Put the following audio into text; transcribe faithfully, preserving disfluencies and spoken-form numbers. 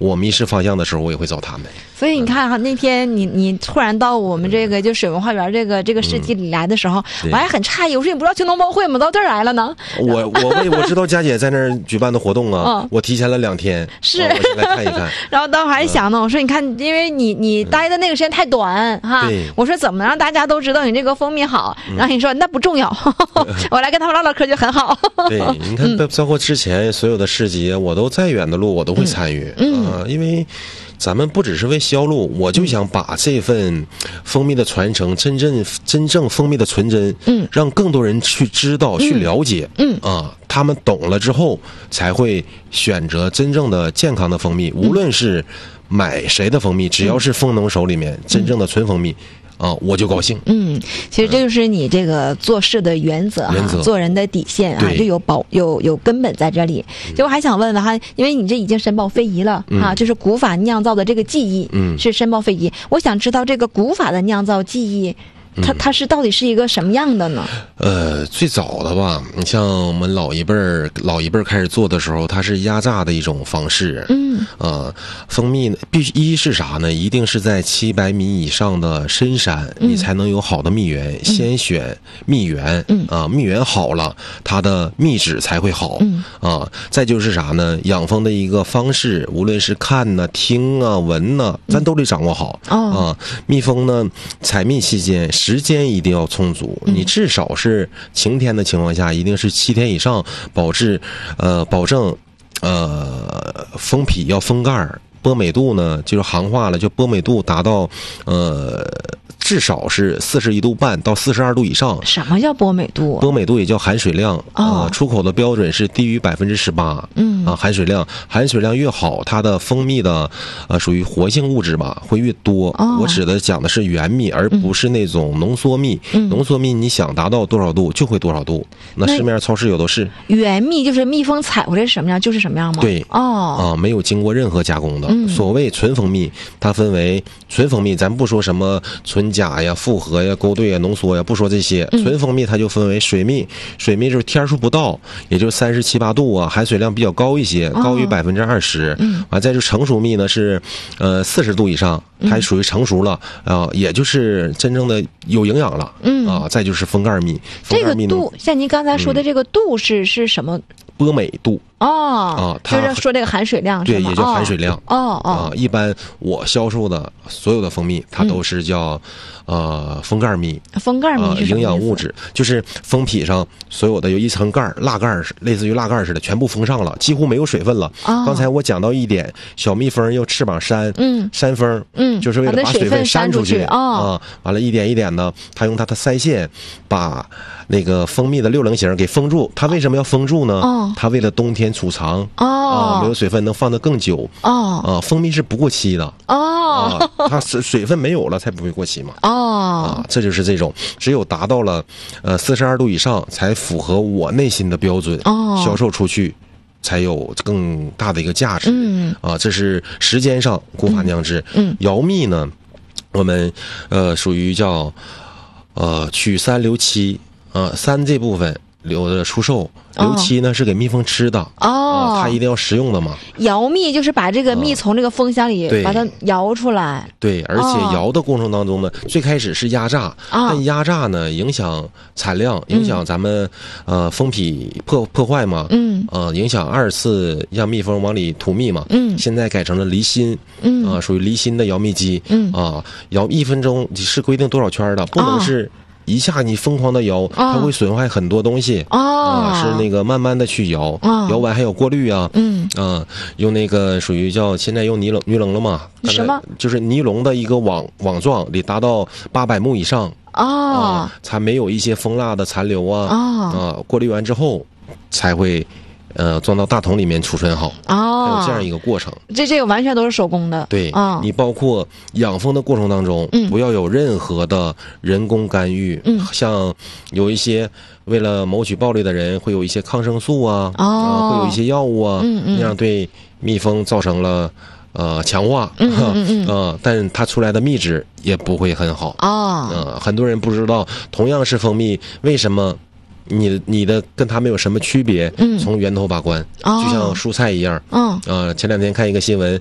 我迷失方向的时候，我也会找他们。 所以你看哈，那天你你突然到我们这个就水文化园这个这个市集里来的时候， 嗯、 我还很诧异，我说你不知道青农报会吗？到这儿来了呢？ 我我为我知道佳姐在那儿举办的活动啊，嗯、我提前了两天， 是、 哦、我先来看一看。 然后当时还想呢，我说你看，因为你你待的那个时间太短、嗯、哈，我说怎么能让大家都知道你这个蜂蜜好？嗯、然后你说那不重要，我来跟他们唠唠嗑就很好。 对，你看，包括之前所有的市集，我都再远的路我都会参与，嗯、呃，因为咱们不只是为销路，我就想把这份蜂蜜的传承，真正真正蜂蜜的纯真，嗯，让更多人去知道、去了解，嗯啊，他们懂了之后，才会选择真正的健康的蜂蜜。无论是买谁的蜂蜜，只要是蜂农手里面真正的纯蜂蜜。啊，我就高兴。 嗯，其实这就是你这个做事的原则哈， 原则做人的底线啊，就有保有有根本在这里。就我还想问问哈，因为你这已经申报非遗了、嗯、啊，就是古法酿造的这个技艺，嗯，是申报非遗。我想知道这个古法的酿造技艺。它它是到底是一个什么样的呢？ 呃，最早的吧，你像我们老一辈儿老一辈儿开始做的时候，它是压榨的一种方式。嗯，呃，蜂蜜必须一是啥呢？一定是在七百米以上的深山，嗯、你才能有好的蜜源。嗯、先选蜜源，嗯啊，蜜源好了，它的蜜质才会好。嗯啊，再就是啥呢？养蜂的一个方式，无论是看呢、听啊、闻呢，咱都得掌握好。哦、啊，蜜蜂呢，采蜜期间。时间一定要充足，你至少是晴天的情况下，一定是七天以上，保质，呃，保证，呃，蜂皮要封盖，波美度呢，就是行话了，就波美度达到，呃。至少是四十一度半到四十二度以上。 什么叫波美度？ 波美度也叫含水量。哦、呃，出口的标准是低于百分之十八。嗯啊，含水量，含水量越好，它的蜂蜜的呃属于活性物质吧会越多。哦、我指的讲的是原蜜，而不是那种浓缩蜜。嗯、浓缩蜜你想达到多少度就会多少度。那市面超市有的是。 原蜜就是蜜蜂采回来是什么样就是什么样吗？ 对。哦。啊，没有经过任何加工的。嗯、所谓纯蜂蜜，它分为纯蜂蜜，咱不说什么纯假呀、复合呀、勾兑呀、浓缩呀，不说这些，纯蜂蜜它就分为水蜜，水蜜就是天数不到，也就三十七八度啊，含水量比较高一些，高于百分之二十。完再就成熟蜜呢是，呃四十度以上，它属于成熟了啊、呃，也就是真正的有营养了。嗯啊，再就是封盖蜜， 这个度像您刚才说的这个度是、嗯、是什么？ 波美度。 哦，啊，就是说这个含水量是吗？ 对，也叫含水量。 哦哦啊，一般我销售的所有的蜂蜜，它都是叫、嗯、呃封盖蜜。 封盖蜜是什么意思？ 营养物质就是蜂皮上所有的有一层盖儿，蜡盖儿类似于蜡盖儿似的，全部封上了，几乎没有水分了。哦、刚才我讲到一点，小蜜蜂用翅膀扇，嗯，扇风，嗯，就是为了把水分扇出去。 哦、 啊，完了，一点一点的，它用它的腮腺把那个蜂蜜的六棱形给封住。它为什么要封住呢？哦，它为了冬天储藏。哦。啊，没有水分能放得更久。哦。啊，蜂蜜是不过期的。哦。啊，它水水分没有了才不会过期嘛。哦。啊，这就是这种，只有达到了呃四十二度以上，才符合我内心的标准。哦。销售出去。才有更大的一个价值。嗯。啊，这是时间上古法酿制。嗯。摇蜜呢，我们呃属于叫呃取三留七。呃，三这部分留着出售，留七呢、哦、是给蜜蜂吃的。哦、呃，它一定要食用的嘛。 摇蜜就是把这个蜜从这个蜂箱里把它摇出来。 对，而且摇的过程当中呢，哦、最开始是压榨，哦、但压榨呢影响产量，影响咱们、嗯、呃蜂皮破破坏嘛。嗯。呃，影响二次让蜜蜂往里吐蜜嘛。嗯。现在改成了离心。嗯。啊、呃，属于离心的摇蜜机。嗯。啊，摇一分钟是规定多少圈的，不能是。哦一下你疯狂的摇，它会损坏很多东西。哦，啊、是那个慢慢的去摇，哦、摇完还有过滤啊。嗯，啊，用那个属于叫现在用尼龙尼龙了嘛？ 什么？ 就是尼龙的一个网网状，得达到八百目以上。哦、啊，才没有一些蜂蜡的残留啊。哦，啊，过滤完之后才会。呃，装到大桶里面储存好哦，还有这样一个过程。 这这个完全都是手工的。 对，哦、你包括养蜂的过程当中，嗯，不要有任何的人工干预。嗯，像有一些为了谋取暴利的人，会有一些抗生素啊，哦、呃，会有一些药物啊，嗯嗯，那样对蜜蜂造成了呃强化，嗯嗯嗯，呃，但它出来的蜜质也不会很好哦。呃，很多人不知道，同样是蜂蜜，为什么？你你的跟它没有什么区别，嗯，从源头把关，哦、就像蔬菜一样，嗯，呃，前两天看一个新闻，